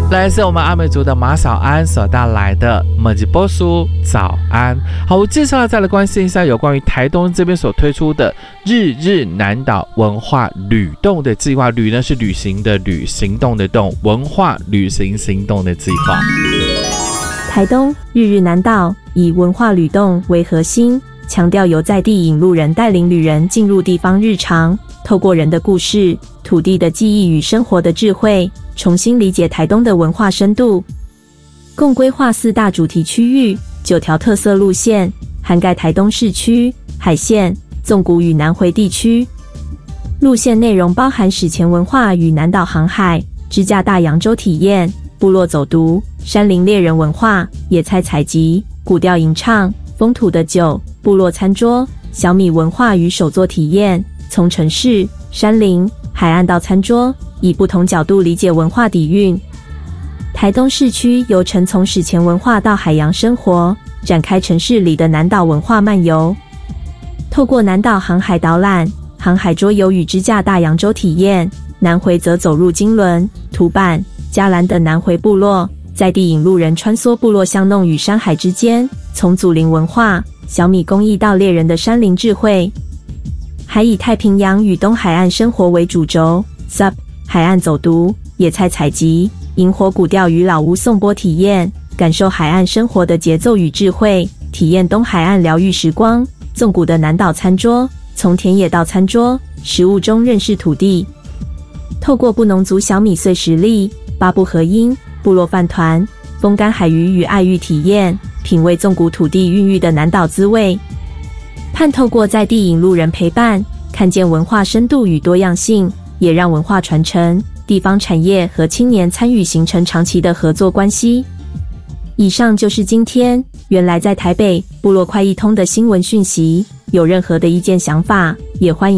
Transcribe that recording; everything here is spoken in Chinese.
来自我们阿美族的马小安所带来的马吉波苏早安。好，我接下来再来关心一下有关于台东这边所推出的日日南岛文化旅动的计划。旅呢是旅行的旅，行动的动，文化旅行行动的计划。 台东日日南岛以文化旅动为核心，强调由在地引路人带领旅人进入地方日常，透过人的故事、土地的记忆与生活的智慧，重新理解台东的文化深度。共规划4大主题区域，9条特色路线，涵盖台东市区、海线、纵谷与南回地区。路线内容包含史前文化与南岛航海、支架大洋洲体验、部落走读、山林猎人文化、野菜采集、古调吟唱、风土的酒、部落餐桌、小米文化与手作体验，从城市、山林、海岸到餐桌，以不同角度理解文化底蕴。台东市区游程从史前文化到海洋生活，展开城市里的南岛文化漫游。透过南岛航海导览、航海桌游与支架大洋洲体验，南回则走入金轮、土板、嘉兰等南回部落，在地引路人穿梭部落巷弄与山海之间，从祖灵文化、小米工艺到猎人的山林智慧。还以太平洋与东海岸生活为主轴 ，SUP 海岸走读、野菜采集、萤火古钓与老屋颂钵体验，感受海岸生活的节奏与智慧，体验东海岸疗愈时光。纵谷的南岛餐桌，从田野到餐桌，食物中认识土地。透过布农族小米碎实力、八部合音、部落饭团、风干海鱼与爱玉体验，品味纵谷土地孕育的南岛滋味。盼透过在地引路人陪伴，看见文化深度与多样性，也让文化传承、地方产业和青年参与形成长期的合作关系。以上就是今天原来在台北部落快易通的新闻讯息，有任何的意见想法，也欢迎